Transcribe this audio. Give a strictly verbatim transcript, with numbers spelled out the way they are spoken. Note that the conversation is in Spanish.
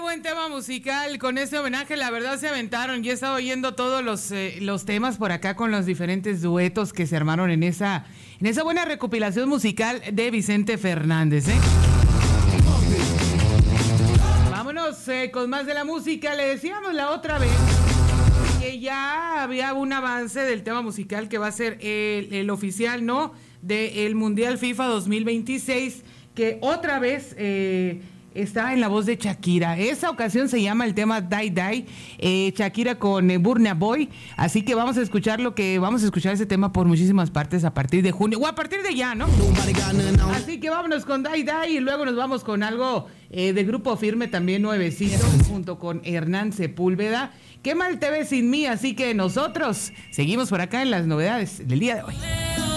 buen tema musical con este homenaje, la verdad se aventaron. Yo he estado oyendo todos los, eh, los temas por acá con los diferentes duetos que se armaron en esa, en esa buena recopilación musical de Vicente Fernández, ¿eh? Vámonos eh, con más de la música. Le decíamos la otra vez que ya había un avance del tema musical que va a ser el, el oficial, ¿no? Del Mundial FIFA dos mil veintiséis, que otra vez... Eh, está en la voz de Shakira. Esa ocasión se llama el tema Die Die, eh, Shakira con eh, Burna Boy. Así que vamos a escuchar lo que vamos a escuchar ese tema por muchísimas partes a partir de junio o a partir de ya, ¿no? Así que vámonos con Die Die y luego nos vamos con algo eh, de Grupo Firme también nuevecito junto con Hernán Sepúlveda. Qué mal te ves sin mí, así que nosotros seguimos por acá en las novedades del día de hoy.